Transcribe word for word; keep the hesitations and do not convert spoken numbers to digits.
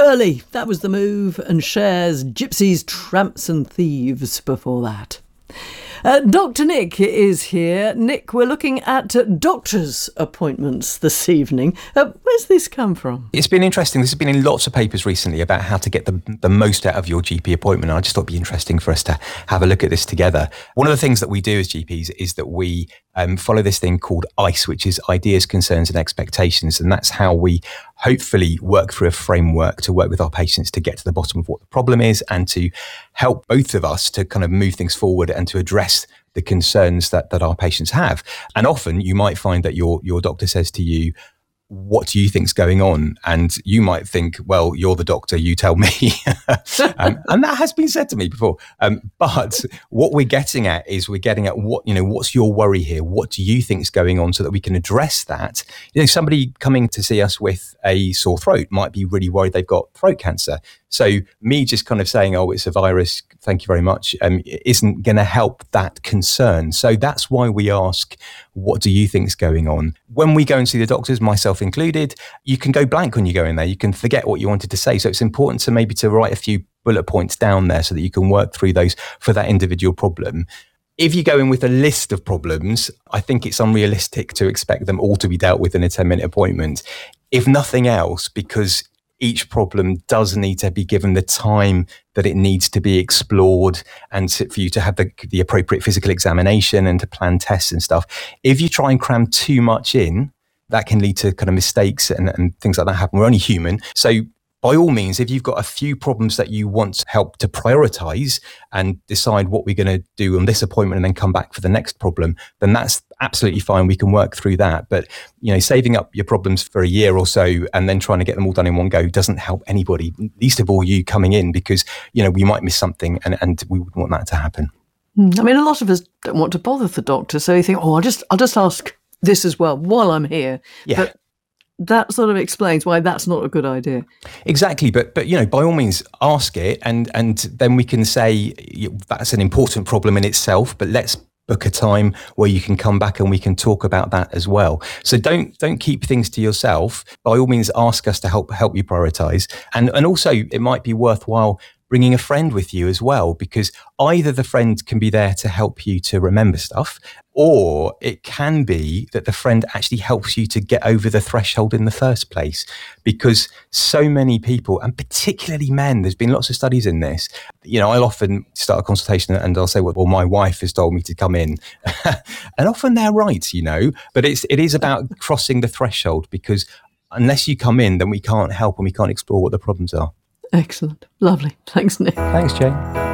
Early, that was The Move, and Cher's Gypsies, Tramps and Thieves before that. Uh, Doctor Nick is here. Nick, we're looking at uh, doctor's appointments this evening. Uh, where's this come from? It's been interesting. This has been in lots of papers recently about how to get the, the most out of your G P appointment. And I just thought it'd be interesting for us to have a look at this together. One of the things that we do as G Ps is that we um, follow this thing called ICE, which is Ideas, Concerns and Expectations. And that's how we hopefully work through a framework to work with our patients to get to the bottom of what the problem is and to help both of us to kind of move things forward and to address the concerns that, that our patients have. And often you might find that your, your doctor says to you, what do you think's going on? And you might think, well, you're the doctor, you tell me. um, and that has been said to me before. Um, but what we're getting at is we're getting at what, you know, what's your worry here? What do you think's going on so that we can address that? You know, somebody coming to see us with a sore throat might be really worried they've got throat cancer. So me just kind of saying, oh, it's a virus, thank you very much, um, isn't going to help that concern. So that's why we ask, what do you think's going on? When we go and see the doctors, myself included, you can go blank when you go in there. You can forget what you wanted to say. So it's important to maybe to write a few bullet points down there so that you can work through those for that individual problem. If you go in with a list of problems, I think it's unrealistic to expect them all to be dealt with in a ten minute appointment. If nothing else, because each problem does need to be given the time that it needs to be explored and to, for you to have the, the appropriate physical examination and to plan tests and stuff. If you try and cram too much in, that can lead to kind of mistakes and, and things like that happen. We're only human. So by all means, if you've got a few problems that you want help to prioritize and decide what we're going to do on this appointment and then come back for the next problem, then that's absolutely fine. We can work through that. But, you know, saving up your problems for a year or so and then trying to get them all done in one go doesn't help anybody, least of all you coming in, because, you know, we might miss something and, and we would want that to happen. I mean, a lot of us don't want to bother the doctor. So you think, oh, I'll just, I'll just ask this as well while I'm here. Yeah. But that sort of explains why that's not a good idea. Exactly. But, but you know, by all means, ask it. And, and then we can say that's an important problem in itself, but let's book a time where you can come back and we can talk about that as well. So don't don't keep things to yourself. By all means, ask us to help help you prioritize. And, and also, it might be worthwhile bringing a friend with you as well, because either the friend can be there to help you to remember stuff, or it can be that the friend actually helps you to get over the threshold in the first place. Because so many people, and particularly men, there's been lots of studies in this, you know, I'll often start a consultation and I'll say, well, well my wife has told me to come in. And often they're right, you know, but it's, it is about crossing the threshold, because unless you come in, then we can't help and we can't explore what the problems are. Excellent. Lovely. Thanks, Nick. Thanks, Jane.